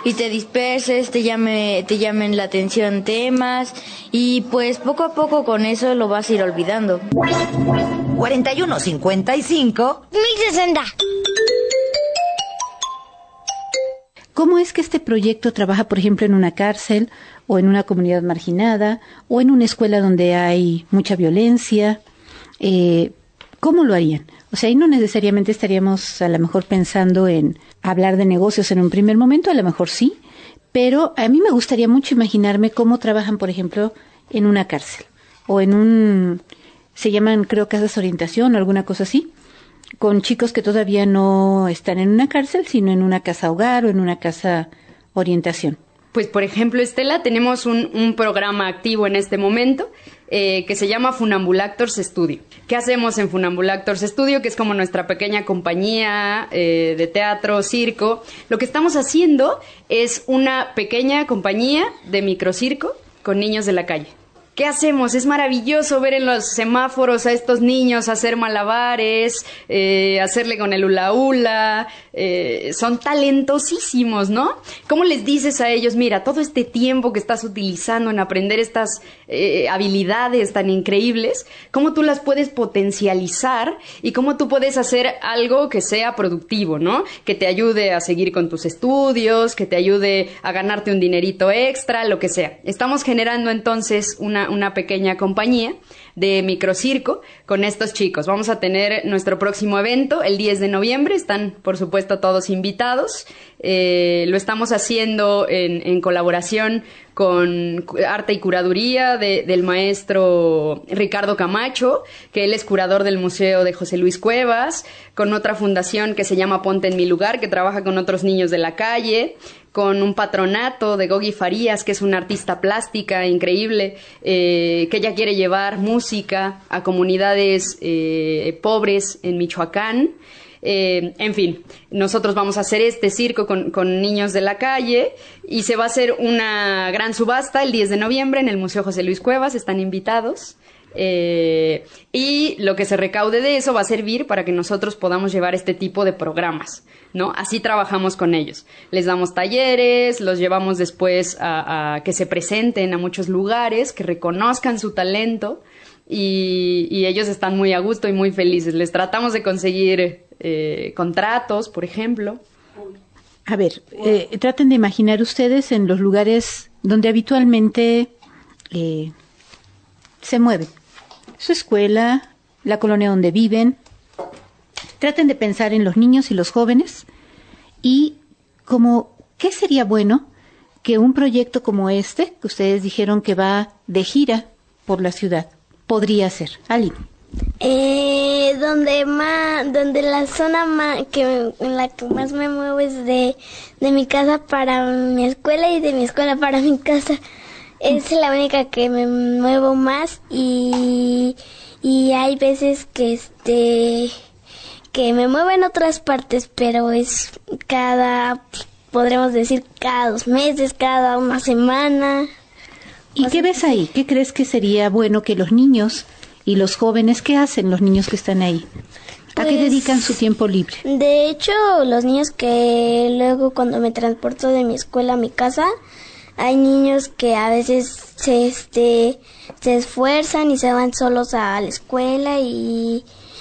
y te disperses, te llamen la atención temas y pues poco a poco con eso lo vas a ir olvidando. 4155 1060. ¿Cómo es que este proyecto trabaja, por ejemplo, en una cárcel o en una comunidad marginada o en una escuela donde hay mucha violencia? ¿Cómo lo harían? O sea, ahí no necesariamente estaríamos a lo mejor pensando en hablar de negocios en un primer momento, a lo mejor sí, pero a mí me gustaría mucho imaginarme cómo trabajan, por ejemplo, en una cárcel o se llaman, creo, casas de orientación o alguna cosa así, con chicos que todavía no están en una cárcel, sino en una casa hogar o en una casa orientación. Pues, por ejemplo, Estela, tenemos un programa activo en este momento que se llama Funambulactors Studio. ¿Qué hacemos en Funambulactors Studio? Que es como nuestra pequeña compañía de teatro, circo. Lo que estamos haciendo es una pequeña compañía de microcirco con niños de la calle. ¿Qué hacemos? Es maravilloso ver en los semáforos a estos niños hacer malabares, hacerle con el hula hula, son talentosísimos, ¿no? ¿Cómo les dices a ellos, mira, todo este tiempo que estás utilizando en aprender estas habilidades tan increíbles, cómo tú las puedes potencializar y cómo tú puedes hacer algo que sea productivo, ¿no? Que te ayude a seguir con tus estudios, que te ayude a ganarte un dinerito extra, lo que sea. Estamos generando entonces una pequeña compañía de microcirco con estos chicos. Vamos a tener nuestro próximo evento el 10 de noviembre. Están, por supuesto, todos invitados. Lo estamos haciendo en colaboración con arte y curaduría del maestro Ricardo Camacho, que él es curador del Museo de José Luis Cuevas, con otra fundación que se llama Ponte en mi lugar, que trabaja con otros niños de la calle, con un patronato de Gogi Farías, que es una artista plástica increíble, que ella quiere llevar música a comunidades pobres en Michoacán. En fin, nosotros vamos a hacer este circo con niños de la calle y se va a hacer una gran subasta el 10 de noviembre en el Museo José Luis Cuevas, están invitados. Y lo que se recaude de eso va a servir para que nosotros podamos llevar este tipo de programas, ¿no? Así trabajamos con ellos. Les damos talleres, los llevamos después a que se presenten a muchos lugares, que reconozcan su talento y ellos están muy a gusto y muy felices. Les tratamos de conseguir contratos, por ejemplo. A ver, traten de imaginar ustedes en los lugares donde habitualmente se mueven. Su escuela, la colonia donde viven. Traten de pensar en los niños y los jóvenes y ¿qué sería bueno que un proyecto como este, que ustedes dijeron que va de gira por la ciudad, podría ser? Ali. Donde la zona en la que más me muevo es de mi casa para mi escuela y de mi escuela para mi casa. Es la única que me muevo más y hay veces que me muevo en otras partes, pero es podremos decir cada 2 meses, cada una semana. ¿Y qué ves ahí? ¿Qué crees que sería bueno que los niños y los jóvenes, qué hacen los niños que están ahí? ¿A qué dedican su tiempo libre? De hecho, los niños que luego cuando me transporto de mi escuela a mi casa, hay niños que a veces se esfuerzan y se van solos a la escuela y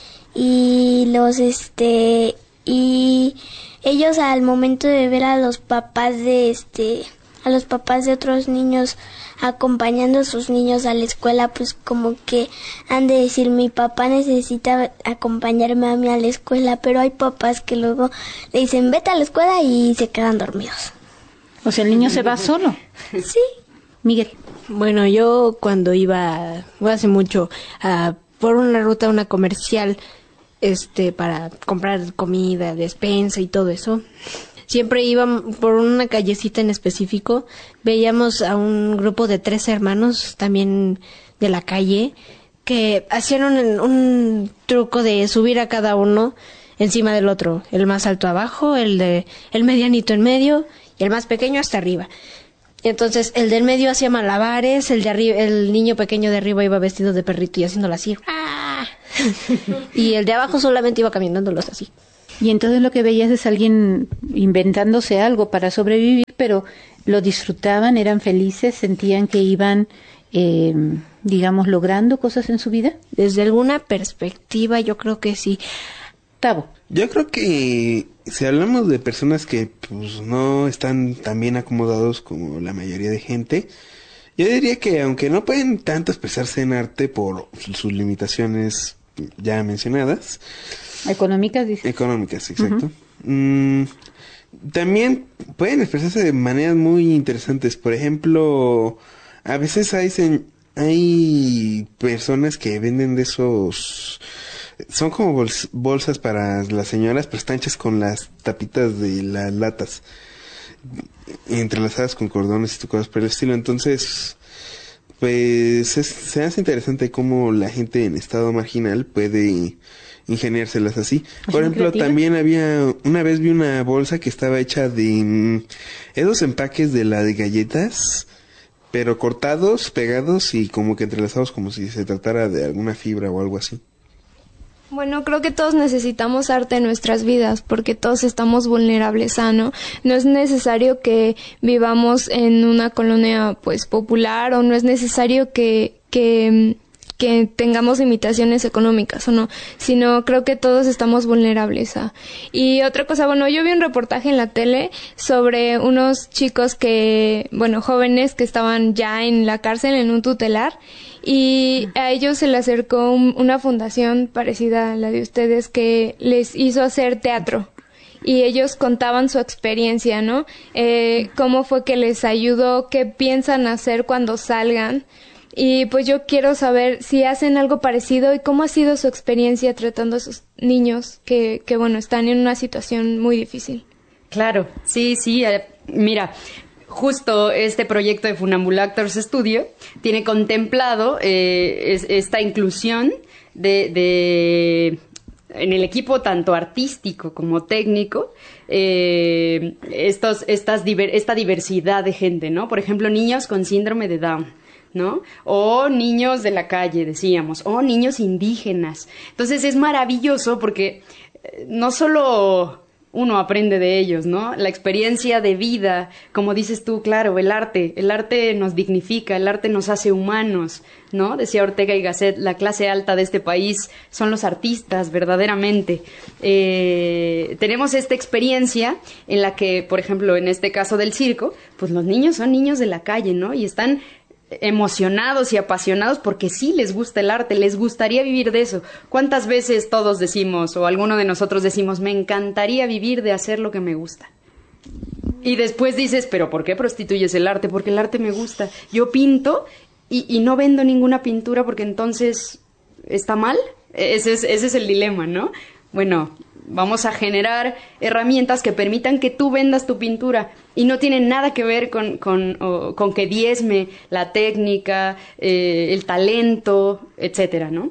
ellos al momento de ver a los papás de otros niños acompañando a sus niños a la escuela, pues como que han de decir, mi papá necesita acompañarme a mí a la escuela, pero hay papás que luego le dicen, vete a la escuela y se quedan dormidos. O sea, el niño se va solo. Sí. Miguel. Bueno, yo cuando iba hace mucho por una una comercial, para comprar comida, despensa y todo eso, siempre íbamos por una callecita en específico, veíamos a un grupo de 3 hermanos también de la calle que hacían un truco de subir a cada uno encima del otro, el más alto abajo, el medianito en medio y el más pequeño hasta arriba. Entonces el del medio hacía malabares, el de arriba, el niño pequeño de arriba iba vestido de perrito y haciéndolo así. ¡Ah! Y el de abajo solamente iba caminándolos así. Y entonces lo que veías es alguien inventándose algo para sobrevivir pero lo disfrutaban, eran felices, sentían que iban, digamos, logrando cosas en su vida. Desde alguna perspectiva, yo creo que sí. Tavo. Yo creo que si hablamos de personas que pues no están tan bien acomodados como la mayoría de gente, yo diría que aunque no pueden tanto expresarse en arte por sus limitaciones ya mencionadas. Económicas, dices. Económicas, exacto. También pueden expresarse de maneras muy interesantes. Por ejemplo, a veces hay personas que venden de esos... Son como bolsas para las señoras, pero están hechas con las tapitas de las latas, entrelazadas con cordones y cosas por el estilo. Entonces, pues se hace interesante cómo la gente en estado marginal puede ingeniárselas así. Por ejemplo, también una vez vi una bolsa que estaba hecha de esos empaques de galletas, pero cortados, pegados y como que entrelazados como si se tratara de alguna fibra o algo así. Bueno, creo que todos necesitamos arte en nuestras vidas porque todos estamos vulnerables, ¿no? No es necesario que vivamos en una colonia pues popular, o no es necesario que tengamos limitaciones económicas o no, sino creo que todos estamos vulnerables. Y otra cosa, bueno, yo vi un reportaje en la tele sobre unos chicos jóvenes que estaban ya en la cárcel en un tutelar, y a ellos se les acercó una fundación parecida a la de ustedes que les hizo hacer teatro. Y ellos contaban su experiencia, ¿no? Cómo fue que les ayudó, qué piensan hacer cuando salgan. Y pues yo quiero saber si hacen algo parecido y cómo ha sido su experiencia tratando a esos niños que están en una situación muy difícil. Claro, sí, mira, justo este proyecto de Funambulactors Studio tiene contemplado esta inclusión de en el equipo tanto artístico como técnico, esta diversidad de gente, ¿no? Por ejemplo, niños con síndrome de Down, ¿no? O niños de la calle, decíamos, o niños indígenas. Entonces es maravilloso porque no solo uno aprende de ellos, ¿no? La experiencia de vida, como dices tú, claro, el arte nos dignifica, el arte nos hace humanos, ¿no? Decía Ortega y Gasset, la clase alta de este país son los artistas, verdaderamente. Tenemos esta experiencia en la que, por ejemplo, en este caso del circo, pues los niños son niños de la calle, ¿no? Y están emocionados y apasionados porque sí les gusta el arte, les gustaría vivir de eso. ¿Cuántas veces todos decimos, o alguno de nosotros decimos, me encantaría vivir de hacer lo que me gusta? Y después dices, ¿pero por qué prostituyes el arte? Porque el arte me gusta. Yo pinto y no vendo ninguna pintura porque entonces ¿está mal? Ese es el dilema, ¿no? Bueno, vamos a generar herramientas que permitan que tú vendas tu pintura y no tienen nada que ver con que diezme la técnica, el talento, etcétera, ¿no?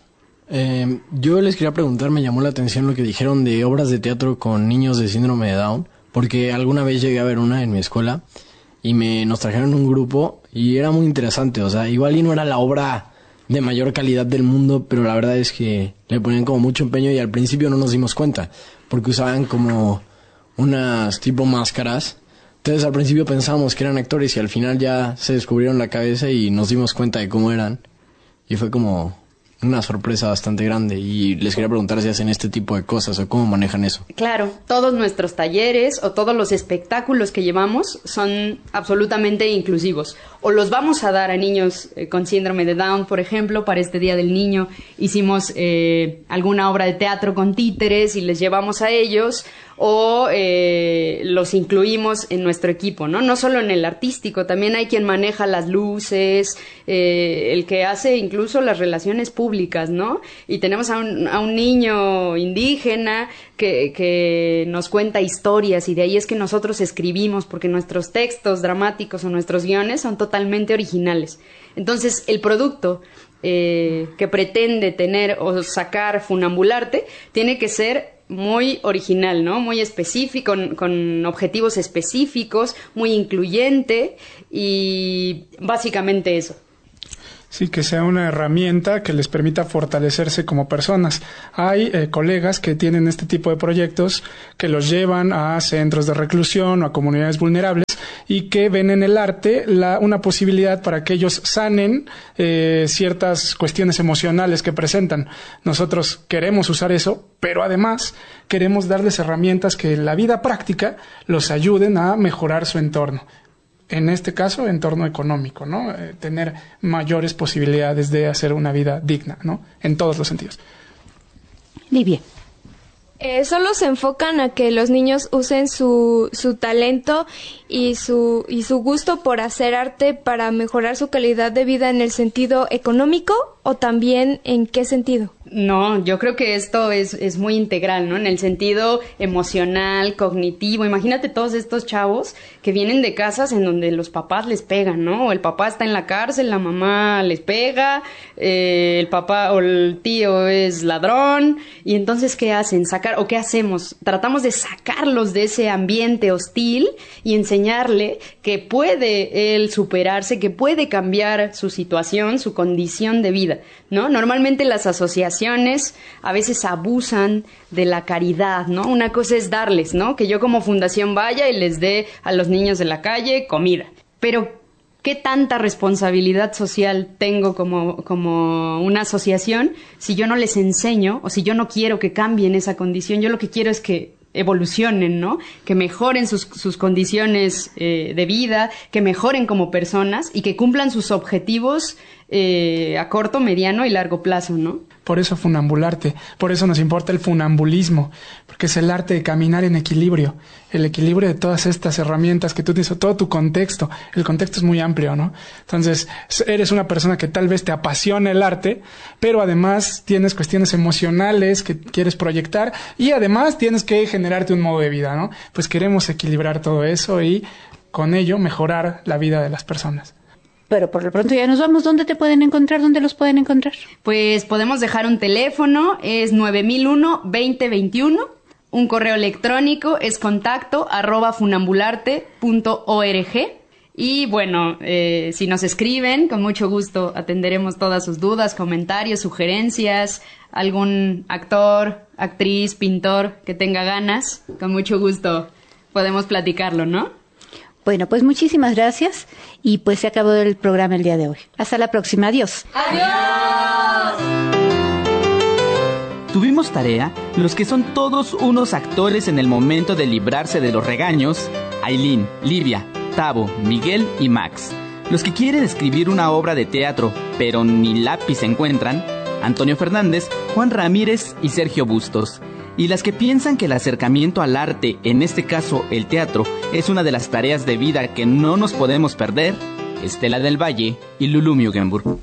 Yo les quería preguntar, me llamó la atención lo que dijeron de obras de teatro con niños de síndrome de Down, porque alguna vez llegué a ver una en mi escuela y nos trajeron un grupo y era muy interesante, o sea, igual y no era la obra de mayor calidad del mundo, pero la verdad es que le ponían como mucho empeño y al principio no nos dimos cuenta, porque usaban como unas tipo máscaras. Entonces al principio pensábamos que eran actores y al final ya se descubrieron la cabeza y nos dimos cuenta de cómo eran. Y fue como una sorpresa bastante grande y les quería preguntar si hacen este tipo de cosas o cómo manejan eso. Claro, todos nuestros talleres o todos los espectáculos que llevamos son absolutamente inclusivos. O los vamos a dar a niños con síndrome de Down, por ejemplo, para este Día del Niño hicimos alguna obra de teatro con títeres y les llevamos a ellos, o los incluimos en nuestro equipo, ¿no? No solo en el artístico, también hay quien maneja las luces, el que hace incluso las relaciones públicas, ¿no? Y tenemos a un niño indígena que nos cuenta historias y de ahí es que nosotros escribimos, porque nuestros textos dramáticos o nuestros guiones son totalmente originales. Entonces, el producto que pretende tener o sacar Funambularte tiene que ser muy original, ¿no? Muy específico, con objetivos específicos, muy incluyente y básicamente eso. Sí, que sea una herramienta que les permita fortalecerse como personas. Hay colegas que tienen este tipo de proyectos que los llevan a centros de reclusión o a comunidades vulnerables y que ven en el arte una posibilidad para que ellos sanen ciertas cuestiones emocionales que presentan. Nosotros queremos usar eso, pero además queremos darles herramientas que en la vida práctica los ayuden a mejorar su entorno. En este caso, entorno económico, ¿no? Tener mayores posibilidades de hacer una vida digna, ¿no? En todos los sentidos. Livia. Solo se enfocan a que los niños usen su talento y su gusto por hacer arte para mejorar su calidad de vida en el sentido económico, o también en qué sentido. No, yo creo que esto es muy integral, ¿no? En el sentido emocional, cognitivo. Imagínate todos estos chavos que vienen de casas en donde los papás les pegan, ¿no? O el papá está en la cárcel, la mamá les pega, el papá o el tío es ladrón. Y entonces, ¿qué hacen? ¿O qué hacemos? Tratamos de sacarlos de ese ambiente hostil y enseñarle que puede él superarse, que puede cambiar su situación, su condición de vida, ¿no? Normalmente las asociaciones a veces abusan de la caridad, ¿no? Una cosa es darles, ¿no? Que yo como fundación vaya y les dé a los niños de la calle comida. Pero, ¿qué tanta responsabilidad social tengo como una asociación si yo no les enseño o si yo no quiero que cambien esa condición? Yo lo que quiero es que evolucionen, ¿no? Que mejoren sus condiciones de vida, que mejoren como personas y que cumplan sus objetivos a corto, mediano y largo plazo, ¿no? Por eso funambularte, por eso nos importa el funambulismo, porque es el arte de caminar en equilibrio, el equilibrio de todas estas herramientas que tú tienes, todo tu contexto. El contexto es muy amplio, ¿no? Entonces, eres una persona que tal vez te apasiona el arte, pero además tienes cuestiones emocionales que quieres proyectar y además tienes que generarte un modo de vida, ¿no? Pues queremos equilibrar todo eso y con ello mejorar la vida de las personas. Pero por lo pronto ya nos vamos. ¿Dónde te pueden encontrar? ¿Dónde los pueden encontrar? Pues podemos dejar un teléfono, es 9001-2021. Un correo electrónico es contacto@funambularte.org. Y bueno, si nos escriben, con mucho gusto atenderemos todas sus dudas, comentarios, sugerencias, algún actor, actriz, pintor que tenga ganas, con mucho gusto podemos platicarlo, ¿no? Bueno, pues muchísimas gracias y pues se acabó el programa el día de hoy. Hasta la próxima. Adiós. ¡Adiós! Tuvimos tarea los que son todos unos actores en el momento de librarse de los regaños: Ailín, Livia, Tavo, Miguel y Max. Los que quieren escribir una obra de teatro pero ni lápiz encuentran: Antonio Fernández, Juan Ramírez y Sergio Bustos. Y las que piensan que el acercamiento al arte, en este caso el teatro, es una de las tareas de vida que no nos podemos perder: Estela del Valle y Lulu Mugenburg.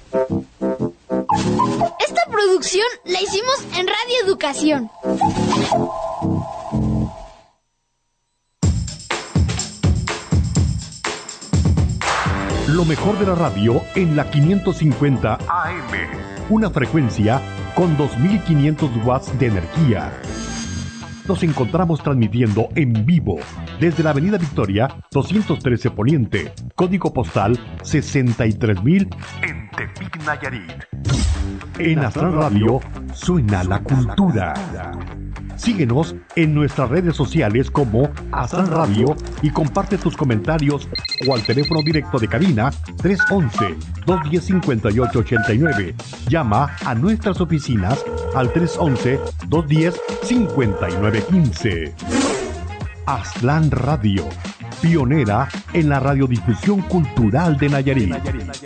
Esta producción la hicimos en Radio Educación. Lo mejor de la radio en la 550 AM. Una frecuencia con 2500 watts de energía. Nos encontramos transmitiendo en vivo desde la Avenida Victoria 213 Poniente, código postal 63000 en Tepic, Nayarit. En Astral Radio suena la cultura. Síguenos en nuestras redes sociales como Astral Radio y comparte tus comentarios o al teléfono directo de cabina 311-210-5889. Llama a nuestras oficinas al 311-210-5915. Astral Radio, pionera en la radiodifusión cultural de Nayarit.